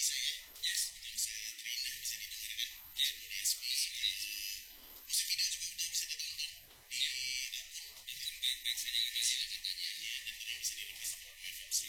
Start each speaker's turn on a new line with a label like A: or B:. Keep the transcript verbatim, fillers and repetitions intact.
A: Baik-baik saja, ada silakan tanya.
B: Iya, dan katanya bisa di review sama